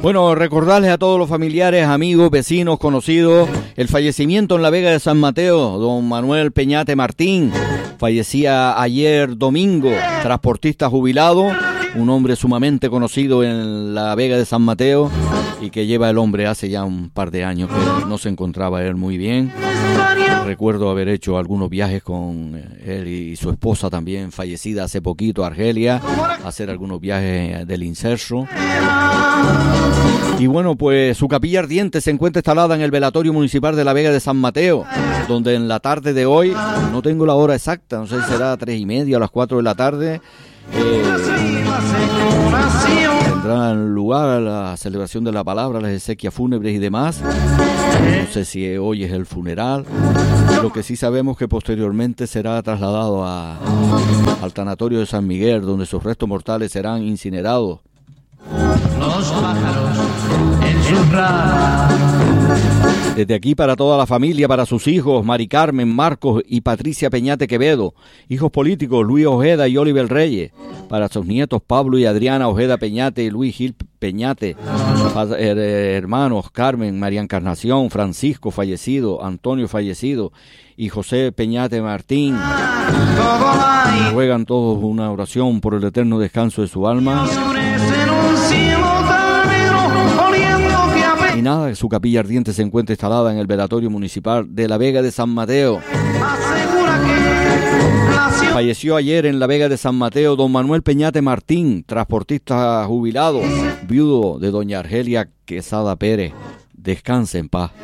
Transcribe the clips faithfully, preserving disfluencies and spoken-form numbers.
Bueno, recordarles a todos los familiares, amigos, vecinos, conocidos, el fallecimiento en la Vega de San Mateo, don Manuel Peñate Martín, fallecía ayer domingo, transportista jubilado, un hombre sumamente conocido en la Vega de San Mateo y que lleva el hombre hace ya un par de años que no se encontraba él muy bien. Recuerdo haber hecho algunos viajes con él y su esposa también fallecida hace poquito a Argelia, hacer algunos viajes del inserso. Y bueno, pues su capilla ardiente se encuentra instalada en el velatorio municipal de la Vega de San Mateo, donde en la tarde de hoy, no tengo la hora exacta, no sé si será a tres y media o a las cuatro de la tarde, eh, tendrá lugar la celebración de la palabra, las exequias fúnebres y demás. No sé si hoy es el funeral. Lo que sí sabemos que posteriormente será trasladado a, al tanatorio de San Miguel, donde sus restos mortales serán incinerados. Los pájaros en sus ramas. Desde aquí para toda la familia, para sus hijos, Mari Carmen, Marcos y Patricia Peñate Quevedo, hijos políticos Luis Ojeda y Oliver Reyes, para sus nietos Pablo y Adriana Ojeda Peñate y Luis Gil Peñate, hermanos Carmen, María Encarnación, Francisco fallecido, Antonio fallecido y José Peñate Martín. Ruegan todos una oración por el eterno descanso de su alma. Y nada, su capilla ardiente se encuentra instalada en el velatorio municipal de la Vega de San Mateo. Falleció ayer en la Vega de San Mateo don Manuel Peñate Martín, transportista jubilado, viudo de doña Argelia Quesada Pérez. Descanse en paz.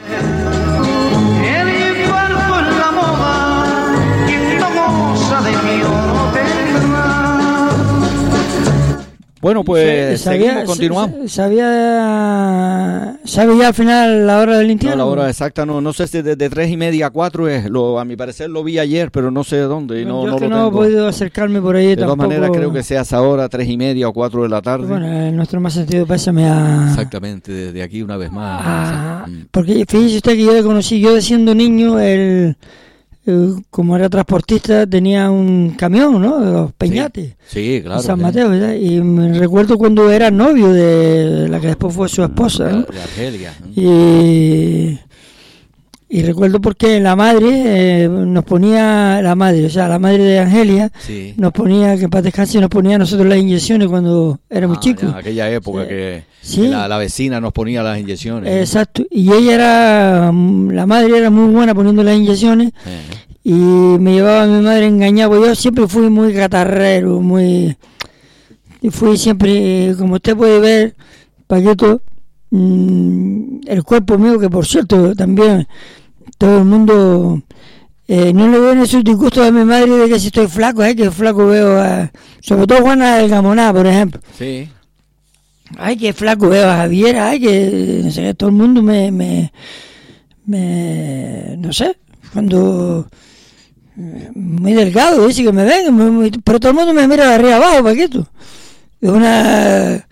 Bueno, pues sabía, seguimos, continuamos. Sabía, sabía al final la hora del entierro. No, la hora exacta no, no sé si de, de tres y media a cuatro es, lo, a mi parecer lo vi ayer, pero no sé dónde. Y no, Yo no es que lo no tengo. he podido acercarme por ahí de tampoco. De todas maneras creo que sea esa hora, tres y media o cuatro de la tarde. Bueno, en nuestro más sentido pésame a... Exactamente, desde aquí una vez más. A, porque fíjese usted que yo le conocí, yo siendo niño, el... como era transportista tenía un camión, ¿no? De los Peñates. Sí, sí, claro. San sí. Mateo, ¿verdad? Y me recuerdo cuando era novio de la que después fue su esposa, ¿no? De Argelia. Y, y recuerdo porque la madre eh, nos ponía, la madre, o sea, la madre de Argelia, sí. nos ponía, que en paz descanse, nos ponía a nosotros las inyecciones cuando éramos ah, chicos. En aquella época sí. que, sí. que la, la vecina nos ponía las inyecciones. Exacto. Y ella era, la madre era muy buena poniendo las inyecciones. Eh. Y me llevaba a mi madre engañado. Yo siempre fui muy catarrero, muy... Y fui siempre, como usted puede ver, Paquito, mmm, el cuerpo mío, que por cierto, también todo el mundo... Eh, no le veo en esos disgustos a mi madre de que si estoy flaco, eh, que flaco veo a... Sobre todo Juana del Gamoná, por ejemplo. Sí. Ay, qué flaco veo a Javier, ay, que... No sé, todo el mundo me... me, me no sé, cuando... muy delgado, dice que me ven, muy, muy, pero todo el mundo me mira de arriba abajo, Paquito. Es una...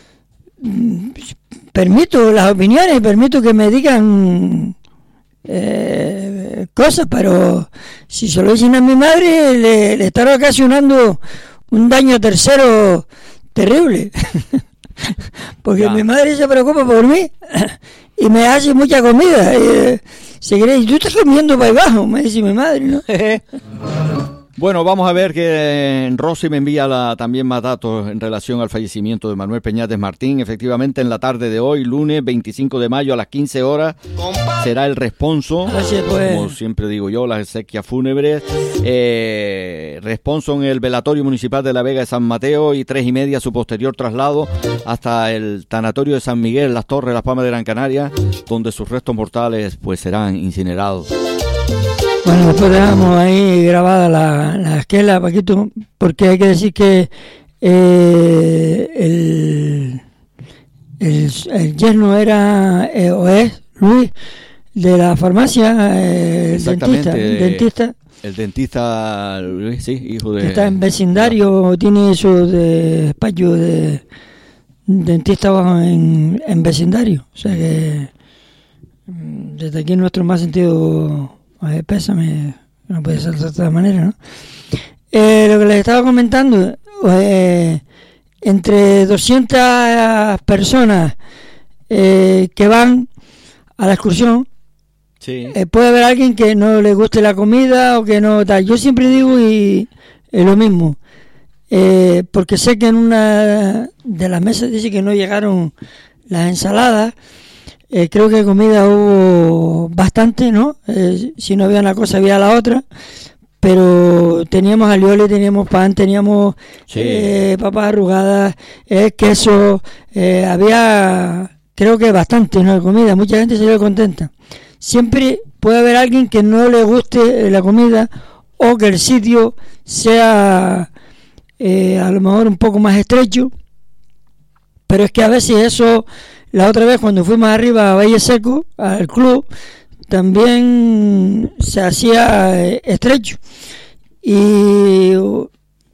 Permito las opiniones, permito que me digan eh, cosas, pero si se lo dicen a mi madre, le, le estará ocasionando un daño tercero terrible. Porque ya. Mi madre se preocupa por mí y me hace mucha comida. Y, se cree, ¿y tú estás comiendo para abajo? Me dice mi madre, ¿no? Bueno, vamos a ver que Rosy me envía la, también más datos en relación al fallecimiento de Manuel Peñates Martín. Efectivamente, en la tarde de hoy, lunes veinticinco de mayo a las quince horas, será el responso, pues. como siempre digo yo, las exequias fúnebres. Eh, responso en el velatorio municipal de la Vega de San Mateo y tres y media su posterior traslado hasta el tanatorio de San Miguel, Las Torres, Las Palmas de Gran Canaria, donde sus restos mortales pues serán incinerados. Bueno, después dejamos ahí grabada la, la esquela, Paquito, porque hay que decir que eh, el, el, el yerno era, eh, o es, Luis, de la farmacia, eh, el dentista, el dentista. El dentista, Luis, sí, hijo de... Que está en vecindario, no. Tiene eso de despacho de dentista en, en vecindario. O sea que desde aquí nuestro más sentido... Eh, pésame, no puede ser de otra manera, ¿no? Eh, lo que les estaba comentando, eh, entre doscientas personas eh, que van a la excursión. Sí. Eh, puede haber alguien que no le guste la comida o que no tal. Yo siempre digo y es lo mismo, eh, porque sé que en una de las mesas dice que no llegaron las ensaladas. Eh, creo que comida hubo bastante, ¿no? Eh, si no había una cosa había la otra, pero teníamos alioli, teníamos pan, teníamos sí. eh, papas arrugadas, eh, queso, eh, había creo que bastante, ¿no? De comida, mucha gente salió contenta. Siempre puede haber alguien que no le guste la comida o que el sitio sea eh, a lo mejor un poco más estrecho, pero es que a veces eso, la otra vez cuando fuimos arriba a Valle Seco, al club, también se hacía eh, estrecho y